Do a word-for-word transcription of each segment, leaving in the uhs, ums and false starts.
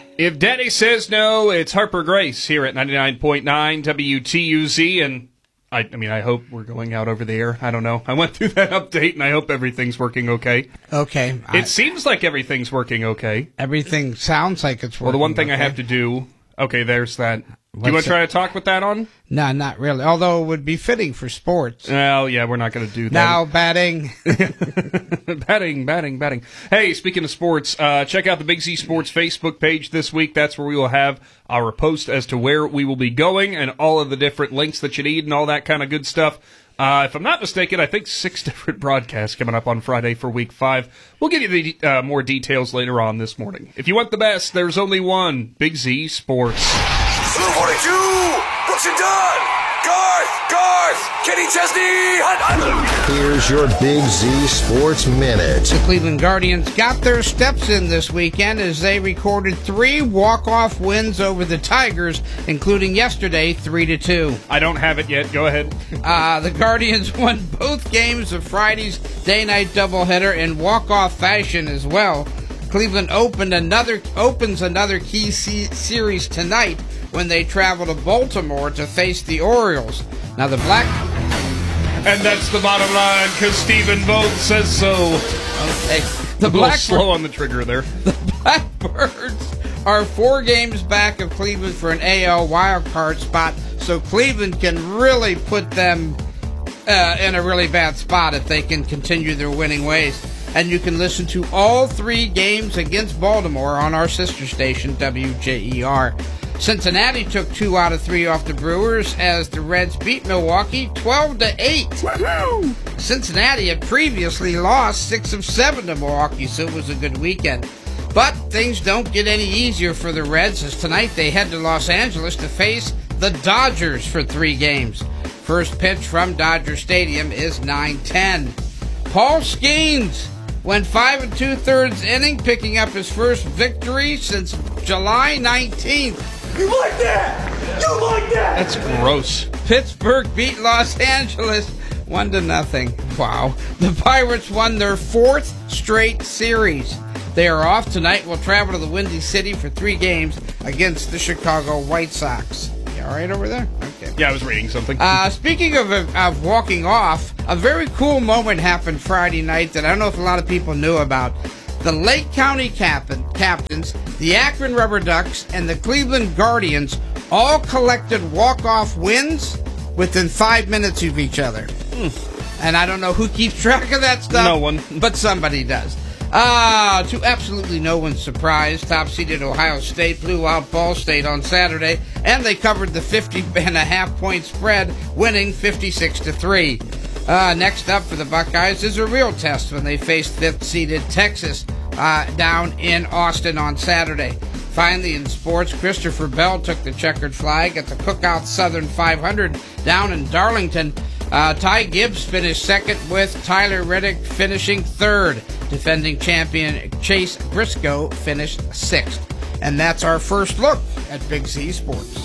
If Daddy says no, it's Harper Grace here at ninety-nine point nine W T U Z, and I, I mean, I hope we're going out over the air. I don't know. I went through that update, and I hope everything's working okay. Okay. It I, seems like everything's working okay. everything sounds like it's working. Well, the one thing okay. I have to do... Okay, there's that. Do What's you want to try it? to talk with that on? No, not really. Although it would be fitting for sports. Well, yeah, we're not going to do that. Now batting. batting, batting, batting. Hey, speaking of sports, uh, check out the Big Z Sports Facebook page this week. That's where we will have our post as to where we will be going and all of the different links that you need and all that kind of good stuff. Uh, if I'm not mistaken, I think six different broadcasts coming up on Friday for week five. We'll give you the uh, more details later on this morning. If you want the best, there's only one, Big Z Sports. Blue forty-two, Brooks and Dunn, Garth, Garth, Kenny Chesney, Hunt, Hunt. Here's your Big Z Sports Minute. The Cleveland Guardians got their steps in this weekend as they recorded three walk-off wins over the Tigers, including yesterday, three to two. I don't have it yet. Go ahead. Uh, the Guardians won both games of Friday's day-night doubleheader in walk-off fashion as well. Cleveland opened another opens another key se- series tonight when they travel to Baltimore to face the Orioles. Now the Black... And that's the bottom line, because Stephen Vogt says so. Okay. The A little Blackbirds... slow on the trigger there. The Blackbirds are four games back of Cleveland for an A L wildcard spot, so Cleveland can really put them uh, in a really bad spot if they can continue their winning ways. And you can listen to all three games against Baltimore on our sister station, W J E R. Cincinnati took two out of three off the Brewers as the Reds beat Milwaukee twelve to eight. Woo-hoo! Cincinnati had previously lost six of seven to Milwaukee, so it was a good weekend. But things don't get any easier for the Reds as tonight they head to Los Angeles to face the Dodgers for three games. First pitch from Dodger Stadium is nine ten. Paul Skeens went five and two-thirds inning, picking up his first victory since July nineteenth. You like that? You like that? That's gross. Pittsburgh beat Los Angeles one to nothing. Wow. The Pirates won their fourth straight series. They are off tonight. Will travel to the Windy City for three games against the Chicago White Sox. You all right over there? Okay. Yeah, I was reading something. Uh, speaking of, of walking off, a very cool moment happened Friday night that I don't know if a lot of people knew about. The Lake County captain, captains, the Akron Rubber Ducks, and the Cleveland Guardians all collected walk-off wins within five minutes of each other. Mm. And I don't know who keeps track of that stuff. No one. But somebody does. Uh, to absolutely no one's surprise, top-seeded Ohio State blew out Ball State on Saturday, and they covered the fifty and a half point spread, winning fifty-six to three. Uh, next up for the Buckeyes is a real test when they faced fifth-seeded Texas uh, down in Austin on Saturday. Finally, in sports, Christopher Bell took the checkered flag at the Cookout Southern five hundred down in Darlington. Uh, Ty Gibbs finished second with Tyler Reddick finishing third. Defending champion Chase Briscoe finished sixth. And that's our first look at Big Z Sports.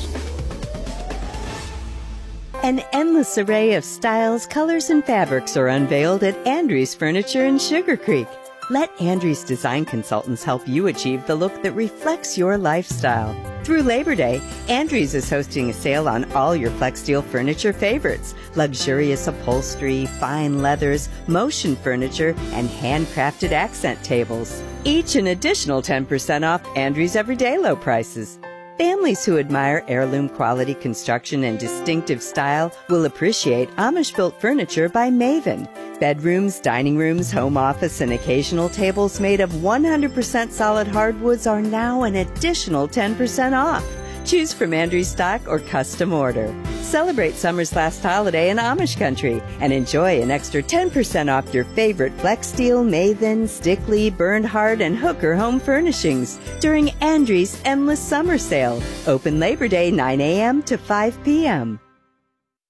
An endless array of styles, colors, and fabrics are unveiled at Andrews Furniture in Sugar Creek. Let Andrews Design Consultants help you achieve the look that reflects your lifestyle. Through Labor Day, Andrews is hosting a sale on all your Flexsteel furniture favorites, luxurious upholstery, fine leathers, motion furniture, and handcrafted accent tables. Each an additional ten percent off Andrews everyday low prices. Families who admire heirloom quality construction and distinctive style will appreciate Amish-built furniture by Maven. Bedrooms, dining rooms, home office, and occasional tables made of one hundred percent solid hardwoods are now an additional ten percent off. Choose from Andrews stock or custom order. Celebrate summer's last holiday in Amish country and enjoy an extra ten percent off your favorite Flexsteel, Maven, Stickley, Bernhard, and Hooker home furnishings during Andrews' Endless Summer Sale. Open Labor Day nine a.m. to five p.m.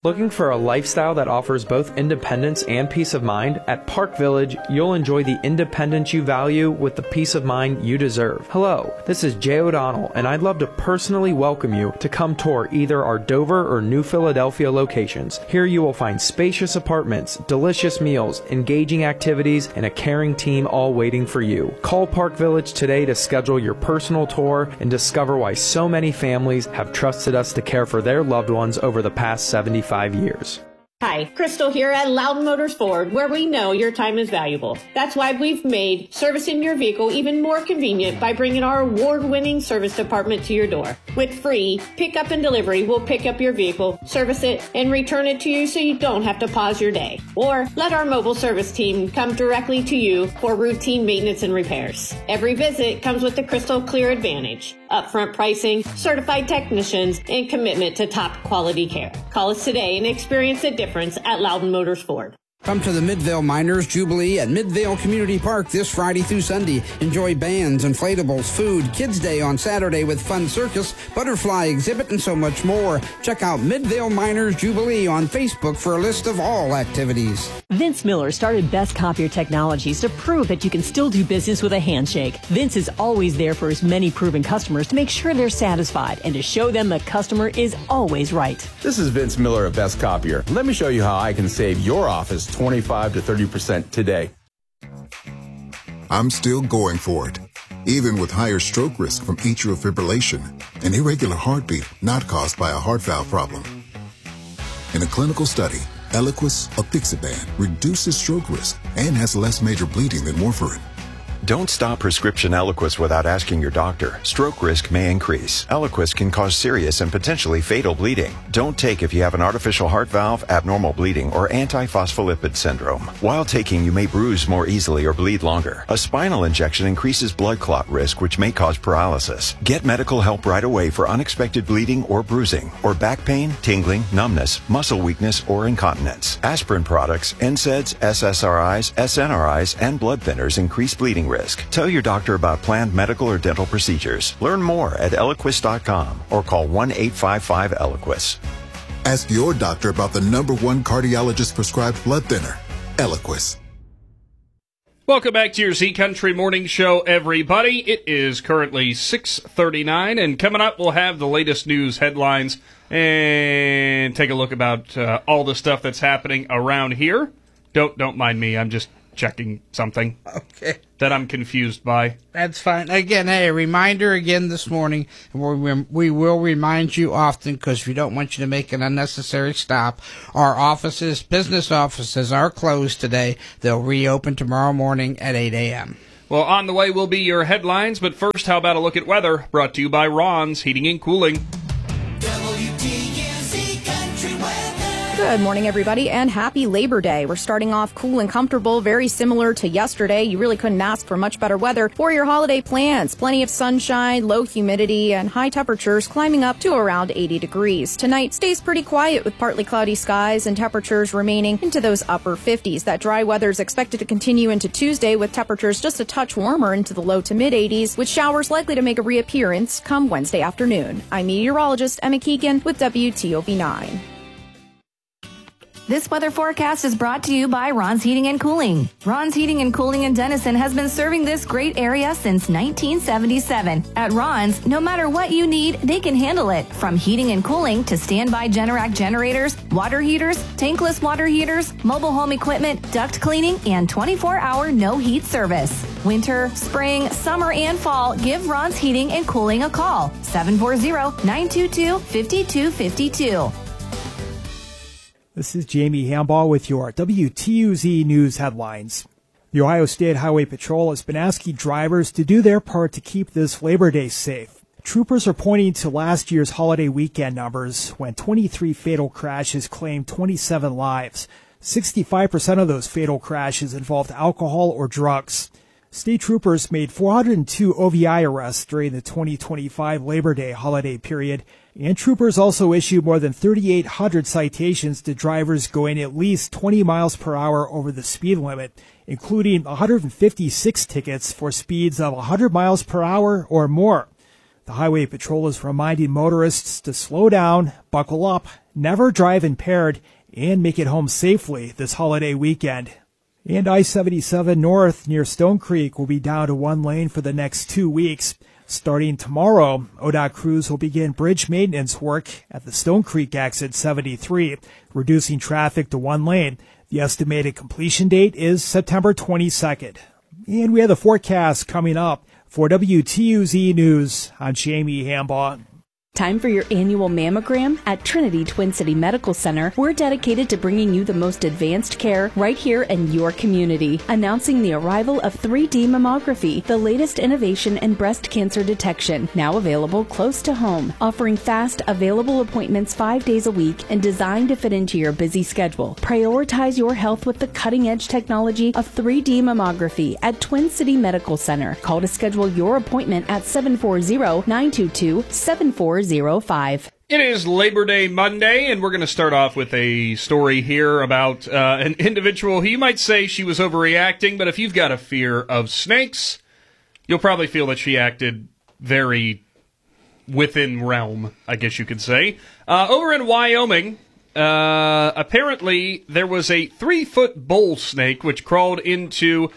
Looking for a lifestyle that offers both independence and peace of mind? At Park Village, you'll enjoy the independence you value with the peace of mind you deserve. Hello, this is Jay O'Donnell, and I'd love to personally welcome you to come tour either our Dover or New Philadelphia locations. Here you will find spacious apartments, delicious meals, engaging activities, and a caring team all waiting for you. Call Park Village today to schedule your personal tour and discover why so many families have trusted us to care for their loved ones over the past seventy-five years. Hi, Crystal here at Loudon Motors Ford, where we know your time is valuable. That's why we've made servicing your vehicle even more convenient by bringing our award-winning service department to your door. With free pickup and delivery, we'll pick up your vehicle, service it, and return it to you so you don't have to pause your day. Or let our mobile service team come directly to you for routine maintenance and repairs. Every visit comes with the Crystal Clear Advantage, upfront pricing, certified technicians, and commitment to top quality care. Call us today and experience the difference at Loudon Motors Ford. Come to the Midvale Miners Jubilee at Midvale Community Park this Friday through Sunday. Enjoy bands, inflatables, food, Kids Day on Saturday with fun circus, butterfly exhibit, and so much more. Check out Midvale Miners Jubilee on Facebook for a list of all activities. Vince Miller started Best Copier Technologies to prove that you can still do business with a handshake. Vince is always there for his many proven customers to make sure they're satisfied and to show them the customer is always right. This is Vince Miller of Best Copier. Let me show you how I can save your office twenty-five to thirty percent today. I'm still going for it, even with higher stroke risk from atrial fibrillation, an irregular heartbeat not caused by a heart valve problem. In a clinical study, Eliquis apixaban reduces stroke risk and has less major bleeding than warfarin. Don't stop prescription Eliquis without asking your doctor. Stroke risk may increase. Eliquis can cause serious and potentially fatal bleeding. Don't take if you have an artificial heart valve, abnormal bleeding, or antiphospholipid syndrome. While taking, you may bruise more easily or bleed longer. A spinal injection increases blood clot risk, which may cause paralysis. Get medical help right away for unexpected bleeding or bruising, or back pain, tingling, numbness, muscle weakness, or incontinence. Aspirin products, N SAIDs, S S R Is, S N R Is, and blood thinners increase bleeding risk. Tell your doctor about planned medical or dental procedures. Learn more at Eliquis dot com or call one eight five five Eliquis. Ask your doctor about the number one cardiologist prescribed blood thinner, Eliquis. Welcome back to your Z Country Morning Show, everybody. It is currently six thirty-nine, and coming up, we'll have the latest news headlines and take a look about uh, all the stuff that's happening around here. Don't don't mind me. I'm just checking something. Okay. That I'm confused by. That's fine. Again, hey, a reminder again this morning, and we, we will remind you often because we don't want you to make an unnecessary stop. Our offices, business offices, are closed today. They'll reopen tomorrow morning at eight a.m. Well, on the way will be your headlines, but first, how about a look at weather? Brought to you by Ron's Heating and Cooling. W T U Z Country Weather. Good morning, everybody, and happy Labor Day. We're starting off cool and comfortable, very similar to yesterday. You really couldn't ask for much better weather for your holiday plans. Plenty of sunshine, low humidity, and high temperatures climbing up to around eighty degrees. Tonight stays pretty quiet with partly cloudy skies and temperatures remaining into those upper fifties. That dry weather is expected to continue into Tuesday with temperatures just a touch warmer into the low to mid eighties, with showers likely to make a reappearance come Wednesday afternoon. I'm meteorologist Emma Keegan with W T O V nine. This weather forecast is brought to you by Ron's Heating and Cooling. Ron's Heating and Cooling in Denison has been serving this great area since nineteen seventy-seven. At Ron's, no matter what you need, they can handle it. From heating and cooling to standby Generac generators, water heaters, tankless water heaters, mobile home equipment, duct cleaning, and twenty-four hour no-heat service. Winter, spring, summer, and fall, give Ron's Heating and Cooling a call. seven four zero, nine two two, five two five two. This is Jamie Hambaugh with your W T U Z News headlines. The Ohio State Highway Patrol has been asking drivers to do their part to keep this Labor Day safe. Troopers are pointing to last year's holiday weekend numbers when twenty-three fatal crashes claimed twenty-seven lives. sixty-five percent of those fatal crashes involved alcohol or drugs. State troopers made four hundred two O V I arrests during the twenty twenty-five Labor Day holiday period, and troopers also issued more than thirty-eight hundred citations to drivers going at least twenty miles per hour over the speed limit, including one hundred fifty-six tickets for speeds of one hundred miles per hour or more. The Highway Patrol is reminding motorists to slow down, buckle up, never drive impaired, and make it home safely this holiday weekend. And I seventy-seven North near Stone Creek will be down to one lane for the next two weeks. Starting tomorrow, O D O T crews will begin bridge maintenance work at the Stone Creek exit seventy-three, reducing traffic to one lane. The estimated completion date is September twenty-second. And we have the forecast coming up. For W T U Z News, I'm Jamie Hambaugh. Time for your annual mammogram? At Trinity Twin City Medical Center, we're dedicated to bringing you the most advanced care right here in your community. Announcing the arrival of three D mammography, the latest innovation in breast cancer detection, now available close to home. Offering fast, available appointments five days a week and designed to fit into your busy schedule. Prioritize your health with the cutting-edge technology of three D mammography at Twin City Medical Center. Call to schedule your appointment at seven four zero, nine two two, seven four zero five. It is Labor Day Monday, and we're going to start off with a story here about uh, an individual who you might say she was overreacting, but if you've got a fear of snakes, you'll probably feel that she acted very within realm, I guess you could say. Uh, over in Wyoming, uh, apparently there was a three-foot bull snake which crawled into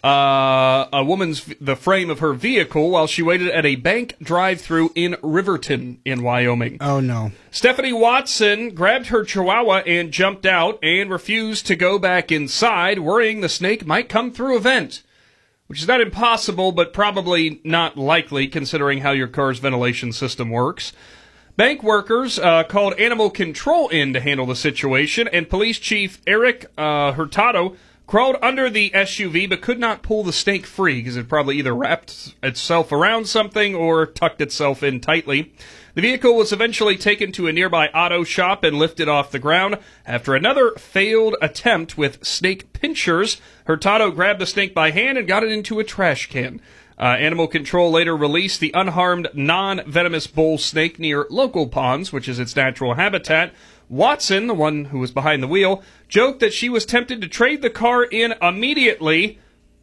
Uh, a woman's the frame of her vehicle while she waited at a bank drive-thru in Riverton in Wyoming. Oh, no. Stephanie Watson grabbed her chihuahua and jumped out and refused to go back inside, worrying the snake might come through a vent, which is not impossible, but probably not likely considering how your car's ventilation system works. Bank workers uh, called animal control in to handle the situation, and police chief Eric uh, Hurtado crawled under the S U V but could not pull the snake free because it probably either wrapped itself around something or tucked itself in tightly. The vehicle was eventually taken to a nearby auto shop and lifted off the ground. After another failed attempt with snake pinchers, Hurtado grabbed the snake by hand and got it into a trash can. Uh, Animal Control later released the unharmed, non-venomous bull snake near local ponds, which is its natural habitat. Watson, the one who was behind the wheel, joked that she was tempted to trade the car in immediately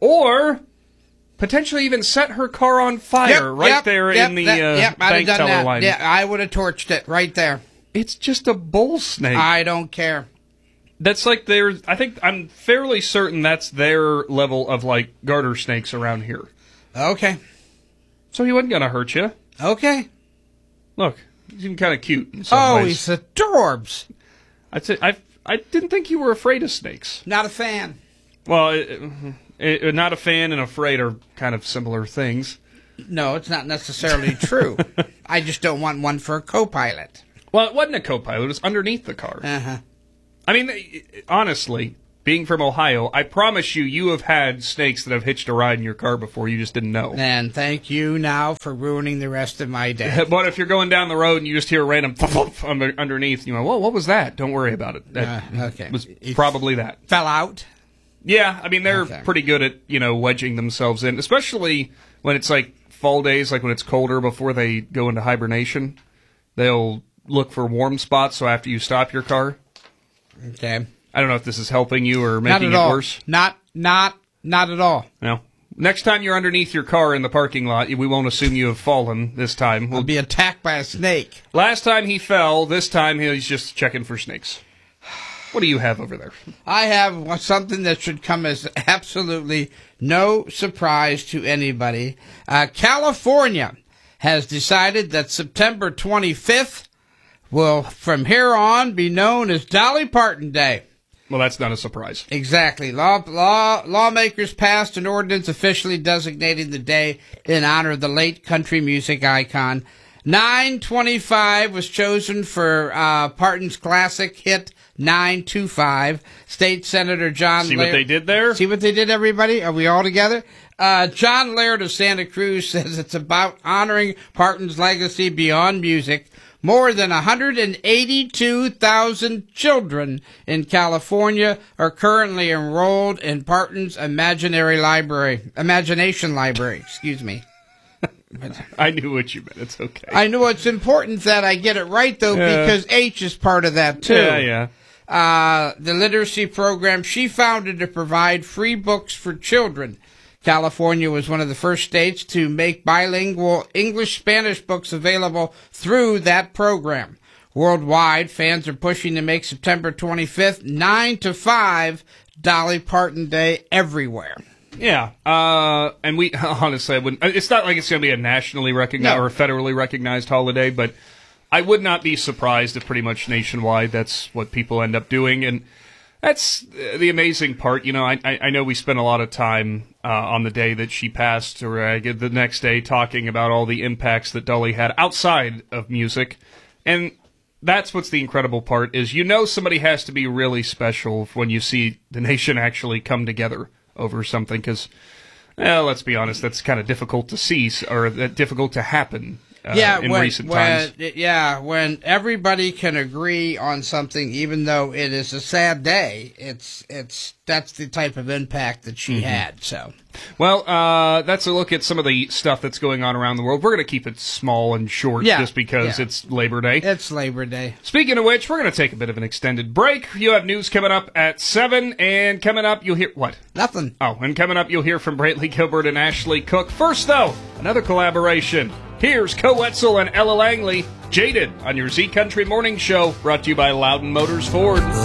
or potentially even set her car on fire yep, right yep, there yep, in the that, uh, yep, bank teller that. line. Yeah, I would have torched it right there. It's just a bull snake. I don't care. That's like their, I think, I'm fairly certain that's their level of like garter snakes around here. Okay. So he wasn't going to hurt you. Okay. Look. He's even kind of cute in some oh, ways. he's adorbs. I'd say, I I didn't think you were afraid of snakes. Not a fan. Well, it, it, not a fan and afraid are kind of similar things. No, it's not necessarily true. I just don't want one for a co-pilot. Well, it wasn't a co-pilot. It was underneath the car. Uh-huh. I mean, honestly, being from Ohio, I promise you, you have had snakes that have hitched a ride in your car before. You just didn't know. And thank you now for ruining the rest of my day. But if you're going down the road and you just hear a random thump under, underneath, and you go, whoa, what was that? Don't worry about it. That uh, okay. was it probably that. Fell out? Yeah, I mean, they're okay. pretty good at, you know, wedging themselves in, especially when it's like fall days, like when it's colder before they go into hibernation. They'll look for warm spots, so after you stop your car. Okay. I don't know if this is helping you or making not at it all. worse. Not, not, not at all. No. Next time you're underneath your car in the parking lot, we won't assume you have fallen this time. We'll be attacked by a snake. Last time he fell, this time he's just checking for snakes. What do you have over there? I have something that should come as absolutely no surprise to anybody. Uh, California has decided that September twenty-fifth will, from here on, be known as Dolly Parton Day. Well, that's not a surprise. Exactly. Law, law, lawmakers passed an ordinance officially designating the day in honor of the late country music icon. nine twenty-five was chosen for uh, Parton's classic hit nine two five. State Senator John See Laird. what they did there? See what they did, everybody? Are we all together? Uh, John Laird of Santa Cruz says it's about honoring Parton's legacy beyond music. More than one hundred eighty-two thousand children in California are currently enrolled in Parton's Imaginary Library, Imagination Library, excuse me. I knew what you meant. It's okay. I know it's important that I get it right, though, Yeah. because H is part of that, too. Yeah, yeah. Uh, the literacy program she founded to provide free books for children. California was one of the first states to make bilingual English-Spanish books available through that program. Worldwide, fans are pushing to make September twenty-fifth, nine to five, Dolly Parton Day everywhere. Yeah, uh, and we, honestly, I wouldn't, it's not like it's going to be a nationally recognized No. or federally recognized holiday, but I would not be surprised if pretty much nationwide that's what people end up doing, and that's the amazing part. You know, I, I know we spent a lot of time uh, on the day that she passed, or uh, the next day, talking about all the impacts that Dolly had outside of music, and that's what's the incredible part, is you know somebody has to be really special when you see the nation actually come together over something, because, well, let's be honest, that's kind of difficult to see, or uh, difficult to happen uh, yeah, in when, recent when, times. Yeah, when everybody can agree on something, even though it is a sad day, it's it's that's the type of impact that she Mhm. had. So, Well, uh, that's a look at some of the stuff that's going on around the world. We're going to keep it small and short Yeah, just because yeah. it's Labor Day. It's Labor Day. Speaking of which, we're going to take a bit of an extended break. You have news coming up at seven, and coming up you'll hear... What? Nothing. Oh, and coming up you'll hear from Brantley Gilbert and Ashley Cook. First, though, another collaboration. Here's Co Wetzel and Ella Langley, Jaded, on your Z Country Morning Show, brought to you by Loudon Motors Ford.